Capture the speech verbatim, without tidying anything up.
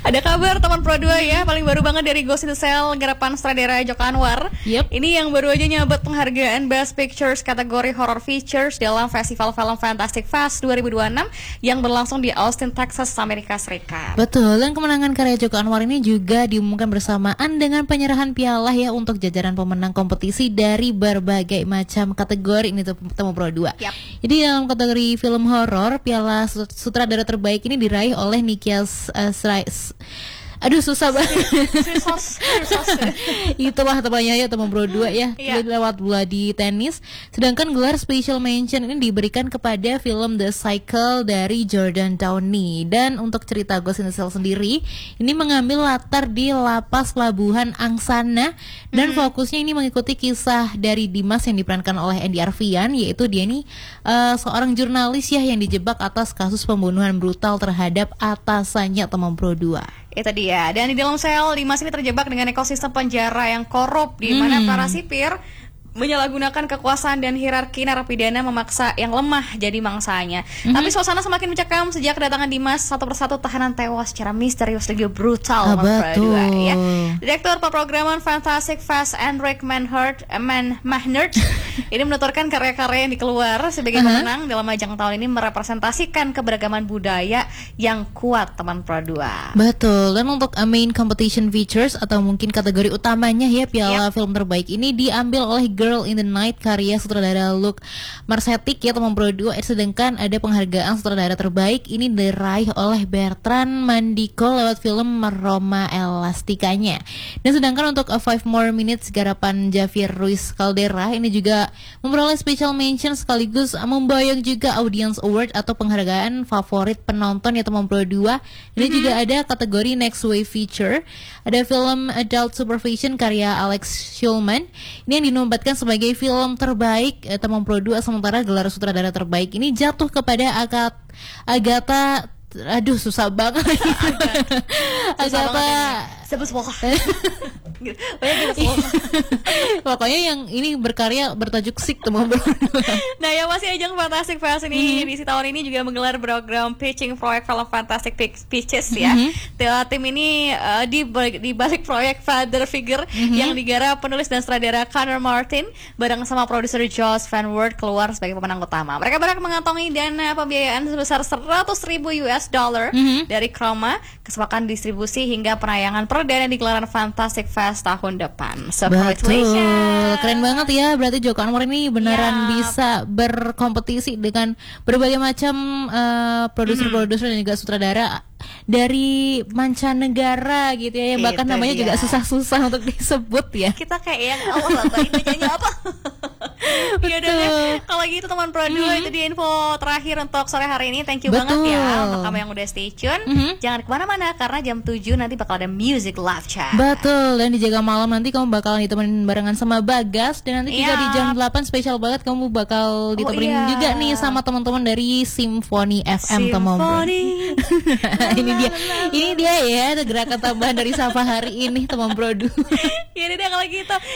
Ada kabar teman Pro dua ya, paling baru banget dari Ghost in the Shell garapan sutradara Joko Anwar. Yep. Ini yang baru aja nyabet penghargaan Best Pictures kategori Horror Features dalam Festival Film Fantastic Fest dua ribu dua puluh enam yang berlangsung di Austin, Texas, Amerika Serikat. Betul, dan kemenangan karya Joko Anwar ini juga diumumkan bersamaan dengan penyerahan piala ya untuk jajaran pemenang kompetisi dari berbagai macam kategori. Ini tuh temu Pro dua. Yep. Jadi dalam kategori film horor, piala sutradara terbaik ini diraih oleh Nikias uh, Srais. Aduh susah banget. Itulah tepatnya ya teman Pro dua ya. Iya. Lewat Bloody Tennis. Sedangkan gelar special mention ini diberikan kepada film The Cycle dari Jordan Downey. Dan untuk cerita Ghost in the Shell sendiri, ini mengambil latar di lapas pelabuhan Angsana dan hmm. fokusnya ini mengikuti kisah dari Dimas yang diperankan oleh Andy Arfian, yaitu dia ini uh, seorang jurnalis ya yang dijebak atas kasus pembunuhan brutal terhadap atasannya teman Pro dua. Itu dia. Dan di dalam sel, Dimas ini terjebak dengan ekosistem penjara yang korup, di mana Hmm. para sipir menyalahgunakan kekuasaan dan hierarki narapidana memaksa yang lemah jadi mangsanya. Mm-hmm. Tapi suasana semakin mencekam sejak kedatangan Dimas. Satu persatu tahanan tewas secara misterius dan juga brutal. Ah, betul. Ya. Direktur Pemrograman Fantastic Fest Enric Manhart, Man Mahnert ini menuturkan karya-karya yang dikeluar sebagai Uh-huh. pemenang dalam ajang tahun ini merepresentasikan keberagaman budaya yang kuat teman Pro dua. Betul, dan untuk uh, main competition features atau mungkin kategori utamanya ya piala yep. film terbaik ini diambil oleh Girl in the Night karya sutradara Luc Marsetic ya teman Pro dua. Sedangkan ada penghargaan sutradara terbaik ini diraih oleh Bertrand Mandiko lewat film Roma Elasticanya. Dan sedangkan untuk A Five More Minutes garapan Javier Ruiz Caldera ini juga memperoleh special mention sekaligus memboyong juga Audience Award atau penghargaan favorit penonton ya teman Pro dua. Ini mm-hmm. juga ada kategori Next Wave Feature. Ada film Adult Supervision karya Alex Schulman. Ini yang dinobatkan sebagai film terbaik eh, teman Pro dua, sementara gelar sutradara terbaik ini jatuh kepada Agat Agatha. Aduh susah banget. Agatha sebut pokoknya yang ini berkarya bertajuk Sick teman Pro dua. Nah ya masih ajang Fantastic Fest ini mm-hmm. di tahun ini juga menggelar program pitching proyek film Fantastic Pitches ya. Mm-hmm. Tim ini uh, di, di balik proyek Father Figure mm-hmm. yang digarap penulis dan sutradara Connor Martin bareng sama produser Josh Van Wert keluar sebagai pemenang utama. Mereka berhak mengantongi dana pembiayaan sebesar seratus ribu U S dollar mm-hmm. dari Chroma, kesepakatan distribusi hingga penayangan perdana di gelaran Fantastic Fest tahun depan. So, betul, keren banget ya. Berarti Joko Anwar ini beneran yep. bisa berkompetisi dengan berbagai macam uh, produser-produser mm-hmm. dan juga sutradara dari mancanegara gitu ya, yang bahkan namanya dia. juga susah-susah untuk disebut ya. Kita kayak yang awal apa itu nyanyi apa? Betul. Ya, kalau gitu teman Pro dua mm-hmm. itu dia info terakhir untuk sore hari ini. Thank you Betul. banget ya untuk kamu yang udah stay tune. Mm-hmm. Jangan kemana-mana karena jam tujuh nanti bakal ada Music Live Chat. Betul, dan dijaga malam nanti kamu bakalan ditemenin barengan sama Bagas. Dan nanti juga yeah. di jam delapan spesial banget kamu bakal ditemenin oh, iya. juga nih sama teman-teman dari Symphony F M teman Pro. Ini dia, ini dia ya gerakan tambahan dari Sapa hari ini teman Pro dua. Ya udah kalau gitu